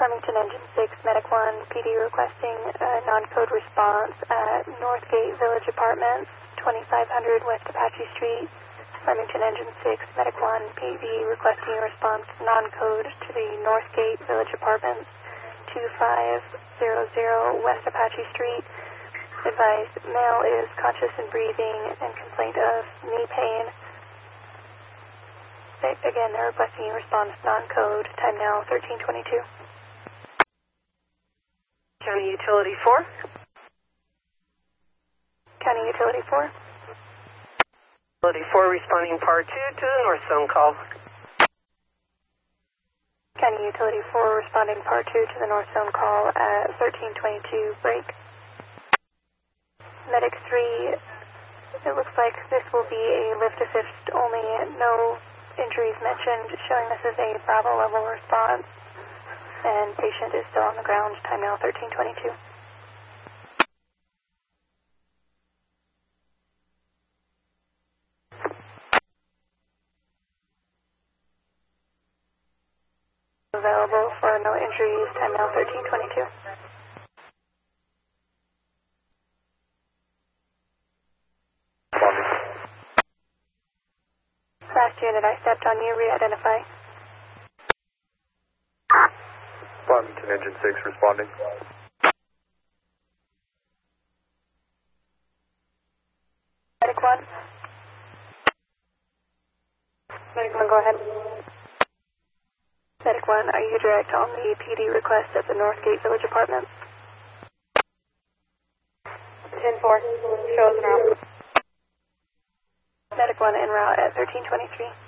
Farmington Engine 6, Medic 1, PD requesting a non-code response at Northgate Village Apartments, 2500 West Apache Street. Farmington Engine 6, Medic 1, PD requesting a response non-code to the Northgate Village Apartments, 2500 West Apache Street. Advised, male is conscious and breathing and complaint of knee pain. Again, they're requesting a response non-code. Time now 13:22. County Utility 4. County Utility 4. Utility 4 responding par 2 to the north zone call. County Utility 4 responding par 2 to the north zone call at 13:22 break. Medic 3, it looks like this will be a lift assist only, no injuries mentioned, showing this is a Bravo level response, and patient is still on the ground. Time now 13:22. Available for no injuries. Time now 13:22. Last unit, I stepped on you. Re-identify. Farmington Engine 6 responding. Medic 1. Medic 1, go ahead. Medic 1, are you direct on the PD request at the Northgate Village Apartments? 10-4, show us en route. Medic 1 en route at 13:23.